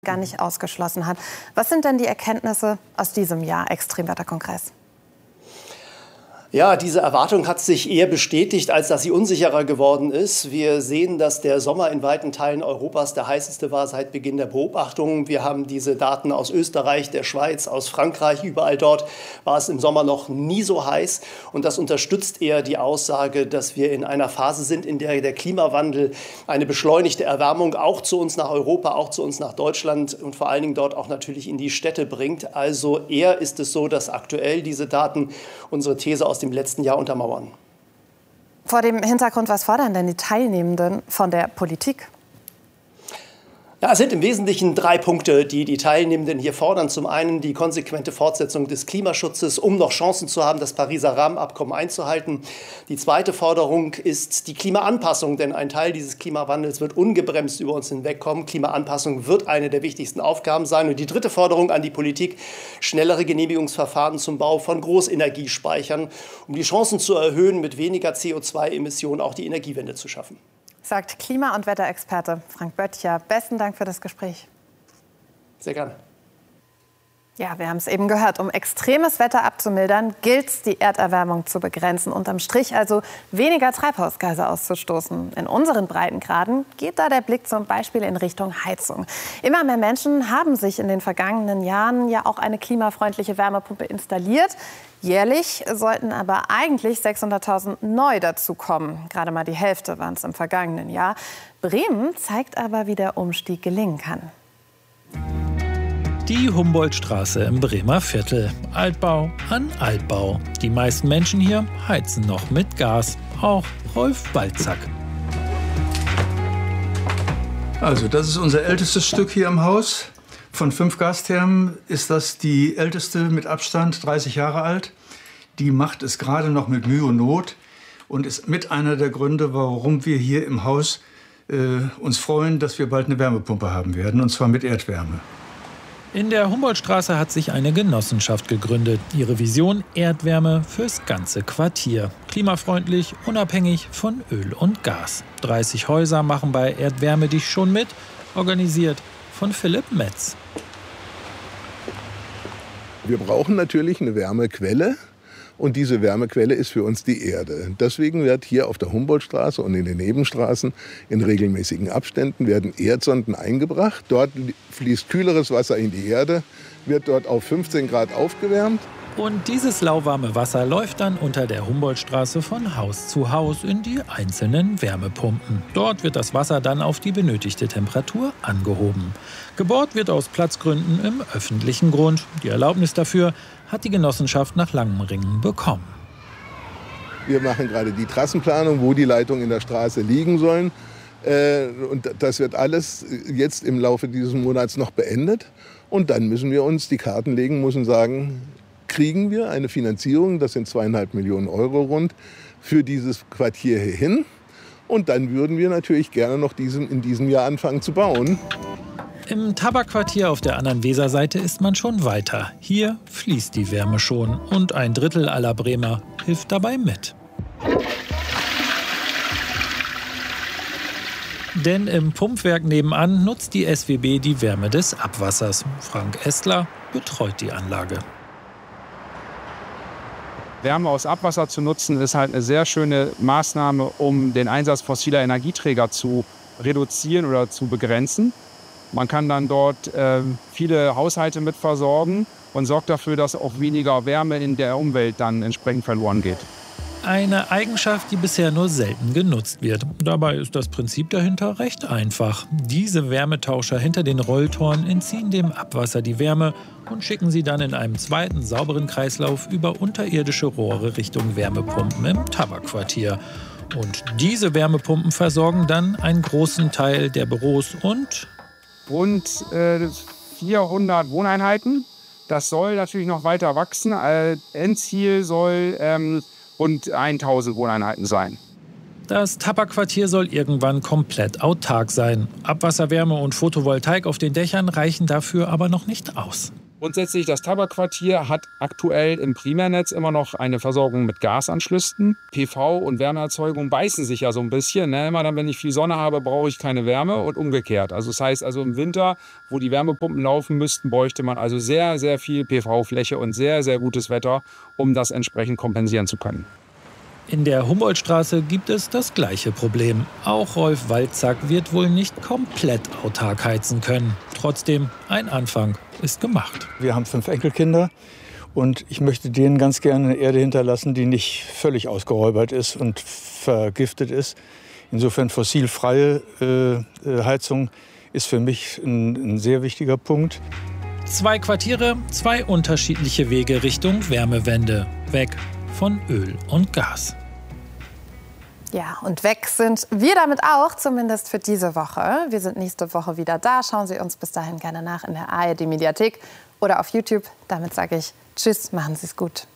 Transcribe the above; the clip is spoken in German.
gar nicht ausgeschlossen hat. Was sind denn die Erkenntnisse aus diesem Jahr Extremwetterkongress? Ja, diese Erwartung hat sich eher bestätigt, als dass sie unsicherer geworden ist. Wir sehen, dass der Sommer in weiten Teilen Europas der heißeste war seit Beginn der Beobachtungen. Wir haben diese Daten aus Österreich, der Schweiz, aus Frankreich. Überall dort war es im Sommer noch nie so heiß. Und das unterstützt eher die Aussage, dass wir in einer Phase sind, in der der Klimawandel eine beschleunigte Erwärmung auch zu uns nach Europa, auch zu uns nach Deutschland und vor allen Dingen dort auch natürlich in die Städte bringt. Also eher ist es so, dass aktuell diese Daten unsere These aus dem letzten Jahr untermauern. Vor dem Hintergrund, was fordern denn die Teilnehmenden von der Politik? Ja, es sind im Wesentlichen 3 Punkte, die die Teilnehmenden hier fordern. Zum einen die konsequente Fortsetzung des Klimaschutzes, um noch Chancen zu haben, das Pariser Rahmenabkommen einzuhalten. Die zweite Forderung ist die Klimaanpassung, denn ein Teil dieses Klimawandels wird ungebremst über uns hinwegkommen. Klimaanpassung wird eine der wichtigsten Aufgaben sein. Und die dritte Forderung an die Politik, schnellere Genehmigungsverfahren zum Bau von Großenergiespeichern, um die Chancen zu erhöhen, mit weniger CO2-Emissionen auch die Energiewende zu schaffen. Sagt Klima- und Wetterexperte Frank Böttcher. Besten Dank für das Gespräch. Sehr gerne. Ja, wir haben es eben gehört. Um extremes Wetter abzumildern, gilt es, die Erderwärmung zu begrenzen. Unterm Strich also weniger Treibhausgase auszustoßen. In unseren Breitengraden geht da der Blick zum Beispiel in Richtung Heizung. Immer mehr Menschen haben sich in den vergangenen Jahren ja auch eine klimafreundliche Wärmepumpe installiert. Jährlich sollten aber eigentlich 600.000 neu dazukommen. Gerade mal die Hälfte waren es im vergangenen Jahr. Bremen zeigt aber, wie der Umstieg gelingen kann. Die Humboldtstraße im Bremer Viertel. Altbau an Altbau. Die meisten Menschen hier heizen noch mit Gas. Auch Rolf Balzack. Also das ist unser ältestes Stück hier im Haus. Von 5 Gasthermen ist das die älteste mit Abstand, 30 Jahre alt. Die macht es gerade noch mit Mühe und Not und ist mit einer der Gründe, warum wir hier im Haus uns freuen, dass wir bald eine Wärmepumpe haben werden, und zwar mit Erdwärme. In der Humboldtstraße hat sich eine Genossenschaft gegründet. Ihre Vision: Erdwärme fürs ganze Quartier. Klimafreundlich, unabhängig von Öl und Gas. 30 Häuser machen bei Erdwärme dich schon mit. Organisiert von Philipp Metz. Wir brauchen natürlich eine Wärmequelle. Und diese Wärmequelle ist für uns die Erde. Deswegen wird hier auf der Humboldtstraße und in den Nebenstraßen in regelmäßigen Abständen werden Erdsonden eingebracht. Dort fließt kühleres Wasser in die Erde, wird dort auf 15 Grad aufgewärmt. Und dieses lauwarme Wasser läuft dann unter der Humboldtstraße von Haus zu Haus in die einzelnen Wärmepumpen. Dort wird das Wasser dann auf die benötigte Temperatur angehoben. Gebohrt wird aus Platzgründen im öffentlichen Grund. Die Erlaubnis dafür hat die Genossenschaft nach langem Ringen bekommen. Wir machen gerade die Trassenplanung, wo die Leitungen in der Straße liegen sollen. Und das wird alles jetzt im Laufe dieses Monats noch beendet. Und dann müssen wir uns die Karten legen, müssen sagen, kriegen wir eine Finanzierung, das sind 2,5 Millionen Euro rund, für dieses Quartier hier hin. Und dann würden wir natürlich gerne noch in diesem Jahr anfangen zu bauen. Im Tabakquartier auf der anderen Weserseite ist man schon weiter. Hier fließt die Wärme schon und 1/3 aller Bremer hilft dabei mit. Denn im Pumpwerk nebenan nutzt die SWB die Wärme des Abwassers. Frank Estler betreut die Anlage. Wärme aus Abwasser zu nutzen, ist halt eine sehr schöne Maßnahme, um den Einsatz fossiler Energieträger zu reduzieren oder zu begrenzen. Man kann dann dort viele Haushalte mit versorgen und sorgt dafür, dass auch weniger Wärme in der Umwelt dann entsprechend verloren geht. Eine Eigenschaft, die bisher nur selten genutzt wird. Dabei ist das Prinzip dahinter recht einfach. Diese Wärmetauscher hinter den Rolltoren entziehen dem Abwasser die Wärme und schicken sie dann in einem zweiten sauberen Kreislauf über unterirdische Rohre Richtung Wärmepumpen im Tabakquartier. Und diese Wärmepumpen versorgen dann einen großen Teil der Büros und rund 400 Wohneinheiten. Das soll natürlich noch weiter wachsen. Endziel soll rund 1000 Wohneinheiten sein. Das Tabakquartier soll irgendwann komplett autark sein. Abwasserwärme und Photovoltaik auf den Dächern reichen dafür aber noch nicht aus. Grundsätzlich, das Tabakquartier hat aktuell im Primärnetz immer noch eine Versorgung mit Gasanschlüssen. PV und Wärmeerzeugung beißen sich ja so ein bisschen. Ne? Immer dann, wenn ich viel Sonne habe, brauche ich keine Wärme und umgekehrt. Also das heißt, also im Winter, wo die Wärmepumpen laufen müssten, bräuchte man also sehr, sehr viel PV-Fläche und sehr, sehr gutes Wetter, um das entsprechend kompensieren zu können. In der Humboldtstraße gibt es das gleiche Problem. Auch Rolf Walzack wird wohl nicht komplett autark heizen können. Trotzdem, ein Anfang ist gemacht. Wir haben 5 Enkelkinder und ich möchte denen ganz gerne eine Erde hinterlassen, die nicht völlig ausgeräubert ist und vergiftet ist. Insofern fossilfreie Heizung ist für mich ein sehr wichtiger Punkt. 2 Quartiere, 2 unterschiedliche Wege Richtung Wärmewende. Weg von Öl und Gas. Ja, und weg sind wir damit auch, zumindest für diese Woche. Wir sind nächste Woche wieder da. Schauen Sie uns bis dahin gerne nach in der ARD-Mediathek oder auf YouTube. Damit sage ich Tschüss, machen Sie es gut.